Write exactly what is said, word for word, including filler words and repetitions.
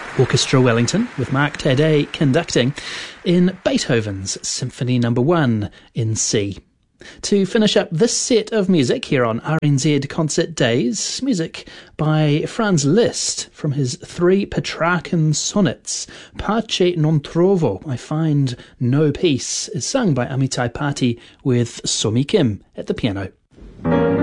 Orchestra Wellington, with Mark Taddei conducting, in Beethoven's Symphony Number one in C. To finish up this set of music here on R N Z Concert Days, music by Franz Liszt from his three Petrarchan sonnets. Pace non trovo, I find no peace, is sung by Amitai Patti with Somi Kim at the piano.